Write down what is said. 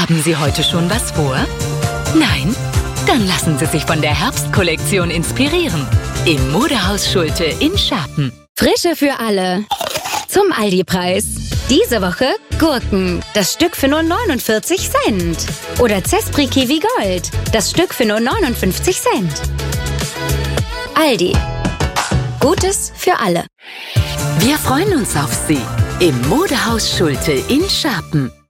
Haben Sie heute schon was vor? Nein? Dann lassen Sie sich von der Herbstkollektion inspirieren. Im Modehaus Schulte in Schapen. Frische für alle. Zum Aldi-Preis. Diese Woche Gurken, das Stück für nur 49 Cent. Oder Zespri Kiwi Gold, das Stück für nur 59 Cent. Aldi. Gutes für alle. Wir freuen uns auf Sie im Modehaus Schulte in Schapen.